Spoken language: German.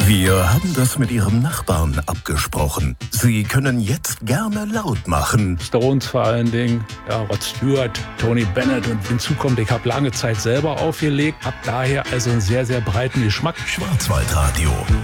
Wir haben das mit Ihrem Nachbarn abgesprochen. Sie können jetzt gerne laut machen. Stones vor allen Dingen, ja, Rod Stewart, Tony Bennett und hinzu kommt, ich habe lange Zeit selber aufgelegt, habe daher also einen sehr, sehr breiten Geschmack. Schwarzwaldradio.